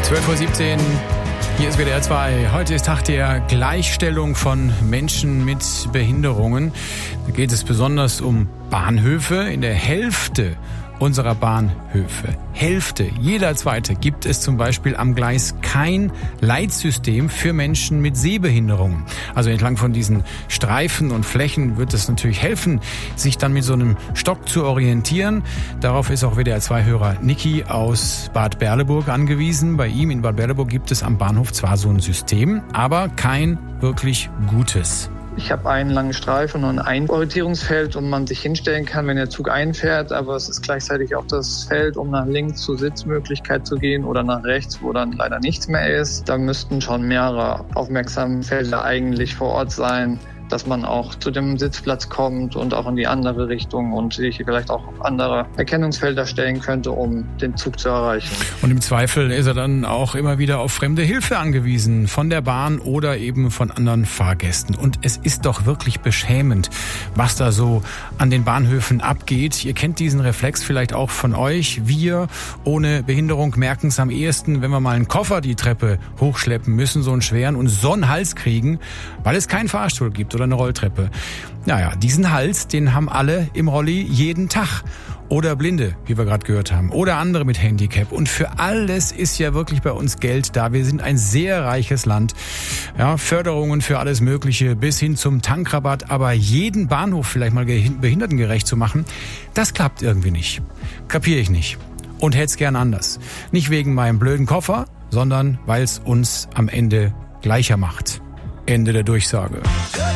12:17 Uhr, hier ist WDR 2. Heute ist Tag der Gleichstellung von Menschen mit Behinderungen. Da geht es besonders um Bahnhöfe. In der Hälfte unserer Bahnhöfe, jeder zweite, gibt es zum Beispiel am Gleis kein Leitsystem für Menschen mit Sehbehinderungen. Also entlang von diesen Streifen und Flächen wird es natürlich helfen, sich dann mit so einem Stock zu orientieren. Darauf ist auch WDR-2-Hörer Niki aus Bad Berleburg angewiesen. Bei ihm in Bad Berleburg gibt es am Bahnhof zwar so ein System, aber kein wirklich gutes. Ich habe einen langen Streifen und ein Orientierungsfeld, wo man sich hinstellen kann, wenn der Zug einfährt. Aber es ist gleichzeitig auch das Feld, um nach links zur Sitzmöglichkeit zu gehen oder nach rechts, wo dann leider nichts mehr ist. Da müssten schon mehrere Aufmerksamfelder eigentlich vor Ort sein, dass man auch zu dem Sitzplatz kommt und auch in die andere Richtung und sich vielleicht auch andere Erkennungsfelder stellen könnte, um den Zug zu erreichen. Und im Zweifel ist er dann auch immer wieder auf fremde Hilfe angewiesen, von der Bahn oder eben von anderen Fahrgästen. Und es ist doch wirklich beschämend, was da so an den Bahnhöfen abgeht. Ihr kennt diesen Reflex vielleicht auch von euch. Wir ohne Behinderung merken es am ehesten, wenn wir mal einen Koffer die Treppe hochschleppen müssen, so einen schweren, und so einen Hals kriegen, weil es keinen Fahrstuhl gibt oder eine Rolltreppe. Naja, diesen Hals, den haben alle im Rolli jeden Tag. Oder Blinde, wie wir gerade gehört haben. Oder andere mit Handicap. Und für alles ist ja wirklich bei uns Geld da. Wir sind ein sehr reiches Land. Ja, Förderungen für alles Mögliche bis hin zum Tankrabatt. Aber jeden Bahnhof vielleicht mal behindertengerecht zu machen, das klappt irgendwie nicht. Kapiere ich nicht. Und hätte es gern anders. Nicht wegen meinem blöden Koffer, sondern weil es uns am Ende gleicher macht. Ende der Durchsage.